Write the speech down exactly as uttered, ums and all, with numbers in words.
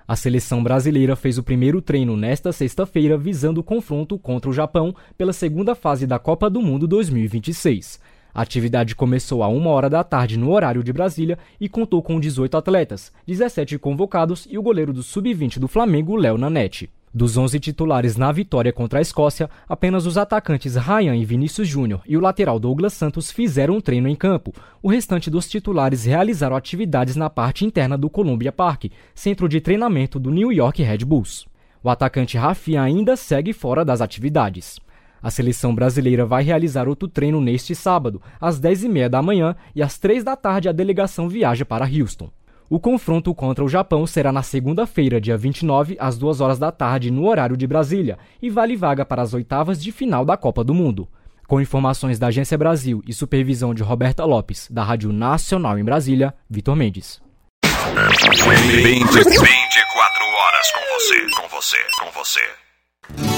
A seleção brasileira fez o primeiro treino nesta sexta-feira visando o confronto contra o Japão pela segunda fase da Copa do Mundo dois mil e vinte e seis. A atividade começou a uma hora da tarde no horário de Brasília e contou com dezoito atletas, dezessete convocados e o goleiro do sub vinte do Flamengo, Léo Nanete. Dos onze titulares na vitória contra a Escócia, apenas os atacantes Ryan e Vinícius Júnior e o lateral Douglas Santos fizeram um treino em campo. O restante dos titulares realizaram atividades na parte interna do Columbia Park, centro de treinamento do New York Red Bulls. O atacante Rafinha ainda segue fora das atividades. A seleção brasileira vai realizar outro treino neste sábado, às dez e meia da manhã, e às três da tarde a delegação viaja para Houston. O confronto contra o Japão será na segunda-feira, dia vinte e nove, às duas horas da tarde, no horário de Brasília, e vale vaga para as oitavas de final da Copa do Mundo. Com informações da Agência Brasil e supervisão de Roberta Lopes, da Rádio Nacional em Brasília, Vitor Mendes. vinte e quatro horas com você, com você, com você.